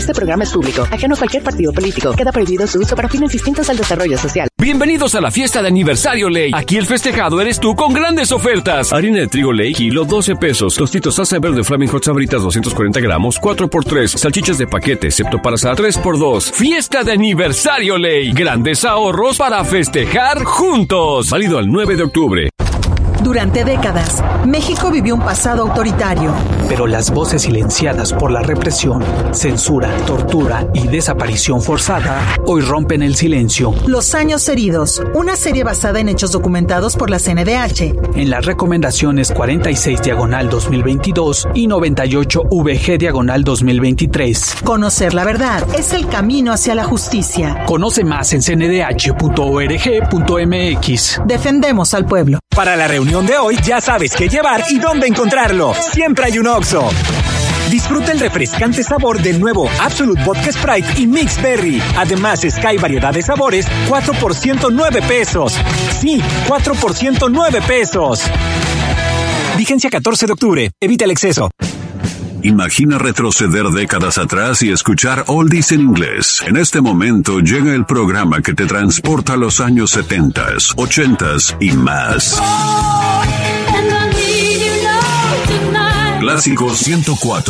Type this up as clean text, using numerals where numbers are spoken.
Este programa es público, ajeno a cualquier partido político. Queda prohibido su uso para fines distintos al desarrollo social. Bienvenidos a la fiesta de aniversario Ley. Aquí el festejado eres tú con grandes ofertas. Harina de trigo Ley, kilo 12 pesos. Tostitos salsa verde Flaming Hot Sabritas 240 gramos, 4x3. Salchichas de paquete, excepto para asar, 3x2. Fiesta de aniversario Ley. Grandes ahorros para festejar juntos. Válido al 9 de octubre. Durante décadas, México vivió un pasado autoritario. Pero las voces silenciadas por la represión, censura, tortura y desaparición forzada hoy rompen el silencio. Los años heridos, una serie basada en hechos documentados por la CNDH. En las recomendaciones 46/2022 y 98/VG/2023. Conocer la verdad es el camino hacia la justicia. Conoce más en cndh.org.mx. Defendemos al pueblo. Para la reunión de hoy ya sabes qué llevar y dónde encontrarlo. Siempre hay un Oxxo. Disfruta el refrescante sabor del nuevo Absolute Vodka Sprite y Mix Berry. Además, Sky variedad de sabores, 4 por 109 pesos. Sí, 4 por 109 pesos. Vigencia 14 de octubre. Evita el exceso. Imagina retroceder décadas atrás y escuchar oldies en inglés. En este momento llega el programa que te transporta a los años 70s, 80s y más. Clásico 104.